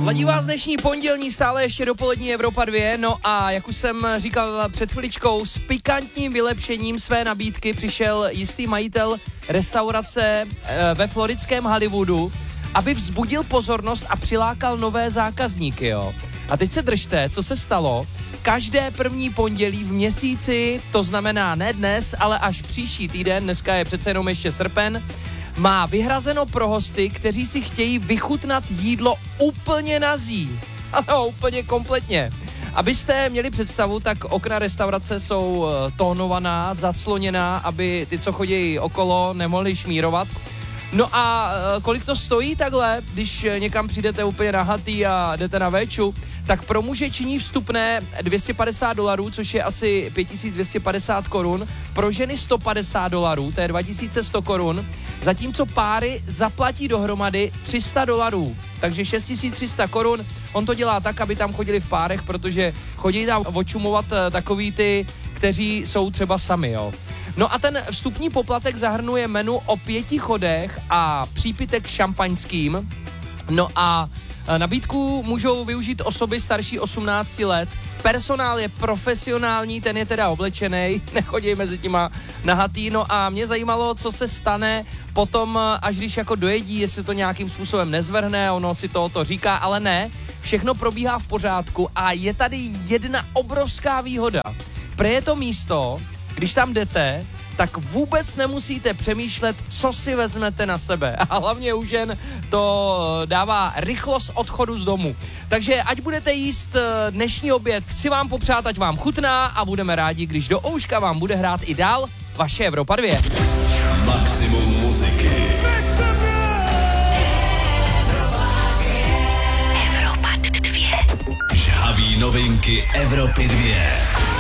Ladí vás dnešní pondělní stále ještě dopolední Evropa 2, no a jak už jsem říkal před chviličkou, s pikantním vylepšením své nabídky přišel jistý majitel restaurace ve floridském Hollywoodu, aby vzbudil pozornost a přilákal nové zákazníky, jo. A teď se držte, co se stalo. Každé první pondělí v měsíci, to znamená ne dnes, ale až příští týden, dneska je přece jenom ještě srpen, má vyhrazeno pro hosty, kteří si chtějí vychutnat jídlo úplně nazí. Ano, úplně kompletně. Abyste měli představu, tak okna restaurace jsou tónovaná, zacloněná, aby ty, co chodí okolo, nemohli šmírovat. No a kolik to stojí takhle, když někam přijdete úplně nahatý a jdete na véču, tak pro muže činí vstupné $250, což je asi 5250 korun, pro ženy $150, to je 2100 korun, zatímco páry zaplatí dohromady $300, takže 6300 korun. On to dělá tak, aby tam chodili v párech, protože chodí tam očumovat takový ty, kteří jsou třeba sami, jo. No a ten vstupní poplatek zahrnuje menu o 5 chodech a přípitek šampaňským. No a nabídku můžou využít osoby starší 18 let. Personál je profesionální, ten je teda oblečený, nechodí mezi těma nahatý. No a mě zajímalo, co se stane potom, až když jako dojedí, jestli to nějakým způsobem nezvrhne, ono si to říká, ale ne, všechno probíhá v pořádku a je tady jedna obrovská výhoda. Pre je to místo, když tam jdete, tak vůbec nemusíte přemýšlet, co si vezmete na sebe. A hlavně u žen to dává rychlost odchodu z domu. Takže ať budete jíst dnešní oběd, chci vám popřát, ať vám chutná a budeme rádi, když do ouška vám bude hrát i dál vaše Evropa 2. Maximum muziky. Evropa 2. Žhaví novinky Evropy 2.